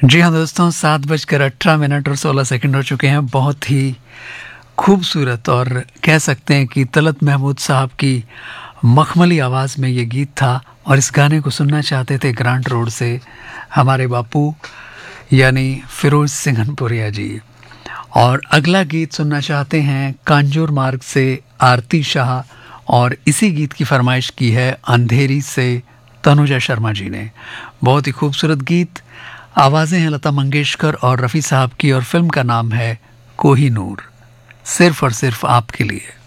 जी हाँ दोस्तों, 7:18 और 16 सेकंड हो चुके हैं। बहुत ही खूबसूरत और कह सकते हैं कि तलत महमूद साहब की मखमली आवाज़ में ये गीत था और इस गाने को सुनना चाहते थे ग्रांट रोड से हमारे बापू यानी फिरोज सिंघनपुरिया जी। और अगला गीत सुनना चाहते हैं कांजूर मार्ग से आरती शाह और इसी गीत की फरमाइश की है अंधेरी से तनुजा शर्मा जी ने। बहुत ही खूबसूरत गीत, आवाज़ें हैं लता मंगेशकर और रफ़ी साहब की और फिल्म का नाम है कोहिनूर। सिर्फ और सिर्फ आपके लिए।